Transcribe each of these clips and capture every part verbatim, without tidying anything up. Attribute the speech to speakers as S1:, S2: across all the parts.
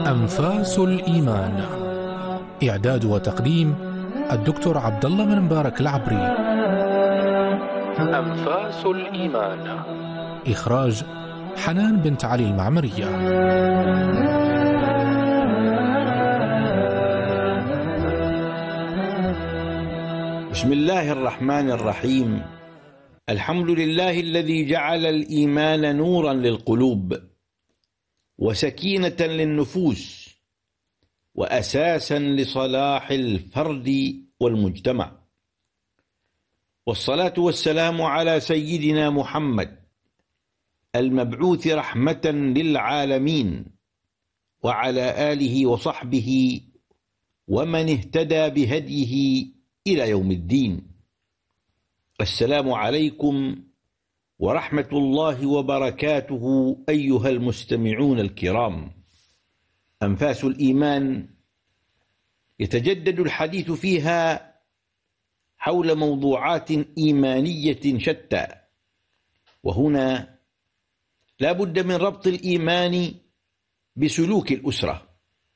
S1: أنفاس الإيمان. إعداد وتقديم الدكتور عبد الله بن مبارك العبري. أنفاس الإيمان. إخراج حنان بنت علي المعمرية.
S2: بسم الله الرحمن الرحيم. الحمد لله الذي جعل الإيمان نورا للقلوب وسكينة للنفوس وأساسا لصلاح الفرد والمجتمع، والصلاة والسلام على سيدنا محمد المبعوث رحمة للعالمين، وعلى آله وصحبه ومن اهتدى بهديه إلى يوم الدين. السلام عليكم ورحمة الله وبركاته أيها المستمعون الكرام. أنفاس الإيمان يتجدد الحديث فيها حول موضوعات إيمانية شتى، وهنا لا بد من ربط الإيمان بسلوك الأسرة.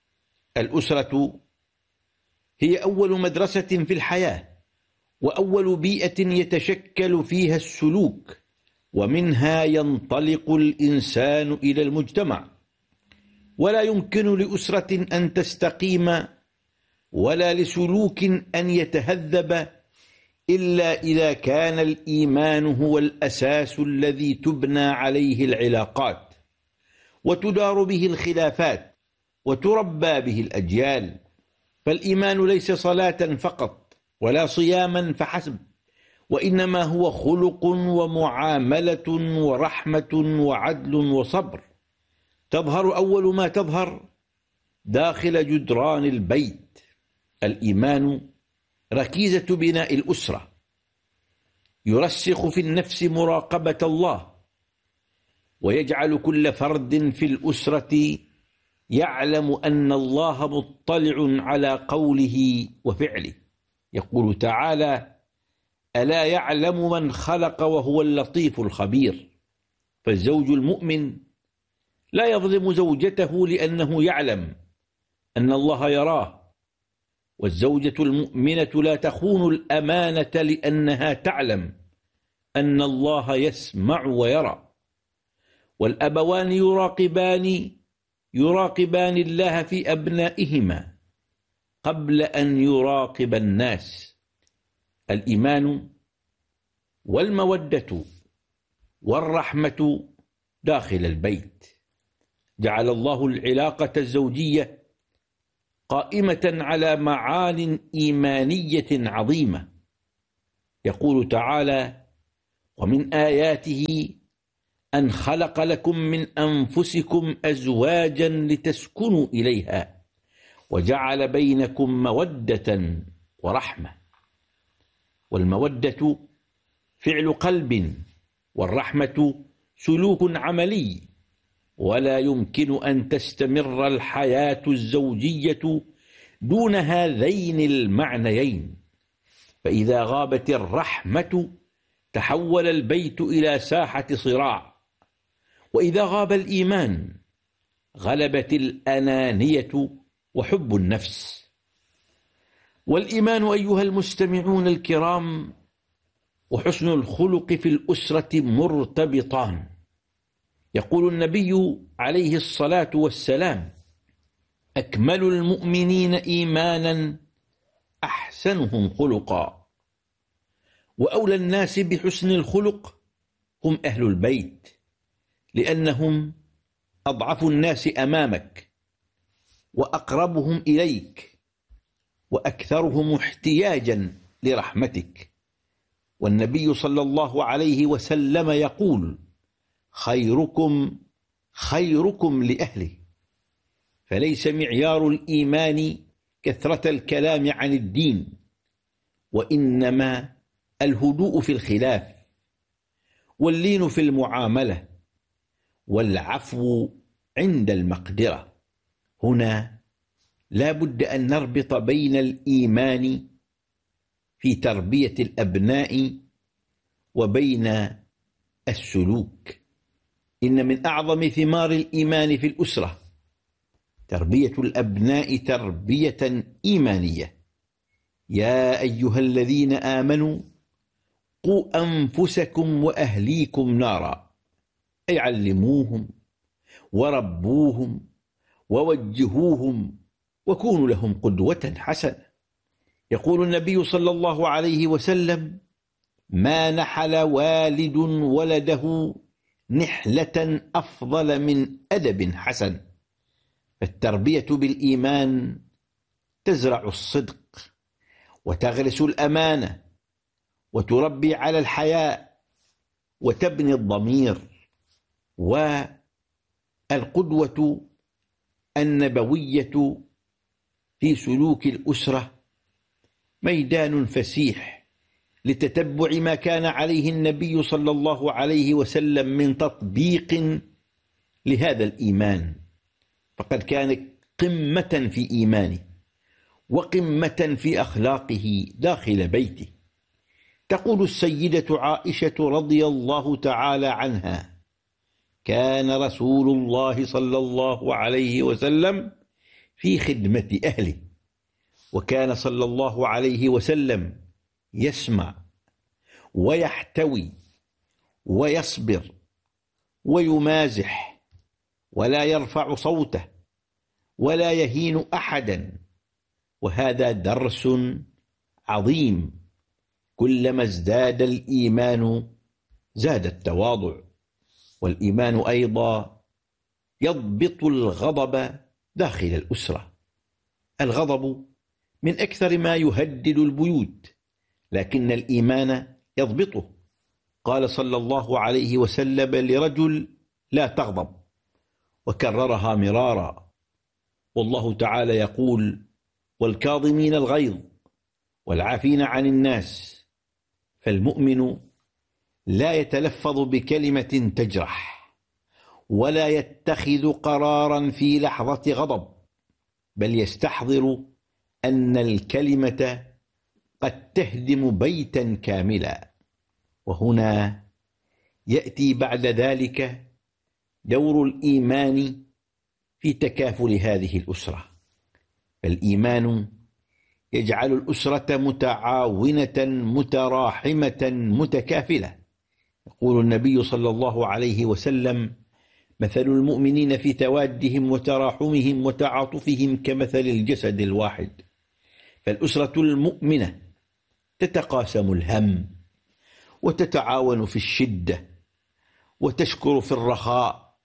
S2: الأسرة هي أول مدرسة في الحياة، وأول بيئة يتشكل فيها السلوك، ومنها ينطلق الإنسان إلى المجتمع. ولا يمكن لأسرة أن تستقيم ولا لسلوك أن يتهذب إلا إذا كان الإيمان هو الأساس الذي تبنى عليه العلاقات وتدار به الخلافات وتربى به الأجيال. فالإيمان ليس صلاة فقط ولا صياما فحسب، وإنما هو خلق ومعاملة ورحمة وعدل وصبر، تظهر أول ما تظهر داخل جدران البيت. الإيمان ركيزة بناء الأسرة، يرسخ في النفس مراقبة الله، ويجعل كل فرد في الأسرة يعلم أن الله مطلع على قوله وفعله. يقول تعالى: ألا يعلم من خلق وهو اللطيف الخبير. فالزوج المؤمن لا يظلم زوجته لأنه يعلم أن الله يراه، والزوجة المؤمنة لا تخون الأمانة لأنها تعلم أن الله يسمع ويرى. والأبوان يراقبان يراقبان الله في أبنائهما قبل أن يراقب الناس. الإيمان والمودة والرحمة داخل البيت. جعل الله العلاقة الزوجية قائمة على معان إيمانية عظيمة. يقول تعالى: ومن آياته أن خلق لكم من أنفسكم أزواجا لتسكنوا إليها وجعل بينكم مودة ورحمة. والمودة فعل قلب، والرحمة سلوك عملي، ولا يمكن أن تستمر الحياة الزوجية دون هذين المعنيين. فإذا غابت الرحمة تحول البيت إلى ساحة صراع، وإذا غاب الإيمان غلبت الأنانية وحب النفس. والإيمان أيها المستمعون الكرام وحسن الخلق في الأسرة مرتبطان. يقول النبي عليه الصلاة والسلام: أكمل المؤمنين إيمانا أحسنهم خلقا. وأولى الناس بحسن الخلق هم أهل البيت، لأنهم أضعف الناس أمامك وأقربهم إليك وأكثرهم احتياجا لرحمتك. والنبي صلى الله عليه وسلم يقول: خيركم خيركم لأهله. فليس معيار الإيمان كثرة الكلام عن الدين، وإنما الهدوء في الخلاف، واللين في المعاملة، والعفو عند المقدرة. هنا لا بد أن نربط بين الإيمان في تربية الأبناء وبين السلوك. إن من أعظم ثمار الإيمان في الأسرة تربية الأبناء تربية إيمانية. يا أيها الذين آمنوا قوا أنفسكم وأهليكم نارا، أي علموهم وربوهم ووجهوهم وكونوا لهم قدوة حسنة. يقول النبي صلى الله عليه وسلم: ما نحل والد ولده نحلة أفضل من أدب حسن. فالتربية بالإيمان تزرع الصدق وتغرس الأمانة وتربي على الحياء وتبني الضمير. والقدوة النبوية في سلوك الأسرة ميدان فسيح لتتبع ما كان عليه النبي صلى الله عليه وسلم من تطبيق لهذا الإيمان، فقد كان قمة في إيمانه وقمة في أخلاقه داخل بيته. تقول السيدة عائشة رضي الله تعالى عنها: كان رسول الله صلى الله عليه وسلم في خدمة أهله، وكان صلى الله عليه وسلم يسمع ويحتوي ويصبر ويمازح ولا يرفع صوته ولا يهين أحدا. وهذا درس عظيم. كلما ازداد الإيمان زاد التواضع. والإيمان أيضا يضبط الغضب داخل الأسرة. الغضب من أكثر ما يهدد البيوت، لكن الإيمان يضبطه. قال صلى الله عليه وسلم لرجل: لا تغضب، وكررها مرارا. والله تعالى يقول: والكاظمين الغيظ والعافين عن الناس. فالمؤمن لا يتلفظ بكلمة تجرح، ولا يتخذ قرارا في لحظة غضب، بل يستحضر أن الكلمة قد تهدم بيتا كاملا. وهنا يأتي بعد ذلك دور الإيمان في تكافل هذه الأسرة. فالإيمان يجعل الأسرة متعاونة متراحمة متكافلة. يقول النبي صلى الله عليه وسلم: مثل المؤمنين في توادهم وتراحمهم وتعاطفهم كمثل الجسد الواحد. فالأسرة المؤمنة تتقاسم الهم وتتعاون في الشدة وتشكر في الرخاء.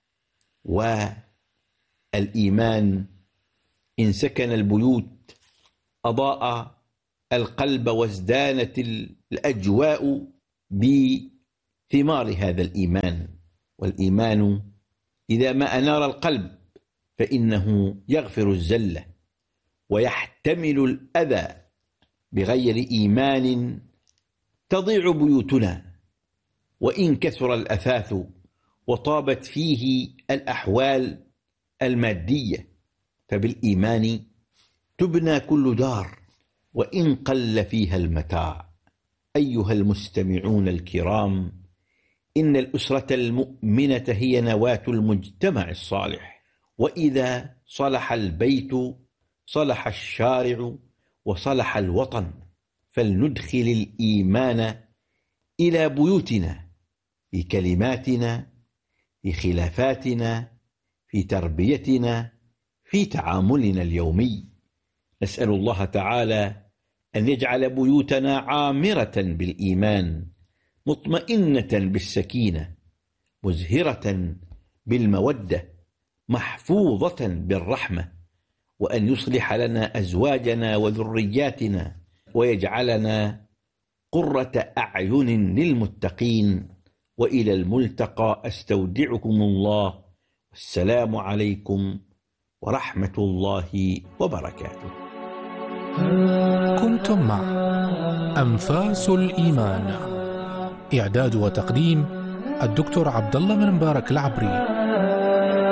S2: والإيمان إن سكن البيوت أضاء القلب وازدانت الأجواء بثمار هذا الإيمان. والإيمان إذا ما أنار القلب فإنه يغفر الزلة ويحتمل الأذى. بغير إيمان تضيع بيوتنا، وإن كثر الأثاث وطابت فيه الأحوال المادية. فبالإيمان تبنى كل دار، وإن قل فيها المتاع. أيها المستمعون الكرام، إن الأسرة المؤمنة هي نواة المجتمع الصالح، وإذا صلح البيت صلح الشارع وصلح الوطن. فلندخل الإيمان إلى بيوتنا في كلماتنا، في خلافاتنا، في تربيتنا، في تعاملنا اليومي. نسأل الله تعالى أن يجعل بيوتنا عامرة بالإيمان، مطمئنة بالسكينة، مزهرة بالمودة، محفوظة بالرحمة، وأن يصلح لنا أزواجنا وذرياتنا، ويجعلنا قرة أعين للمتقين. وإلى الملتقى، أستودعكم الله، والسلام عليكم ورحمة الله وبركاته.
S1: كنتم مع أنفاس الإيمان، إعداد وتقديم الدكتور عبد الله بن مبارك العبري.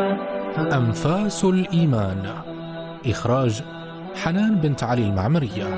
S1: أنفاس الإيمان، إخراج حنان بنت علي المعمرية.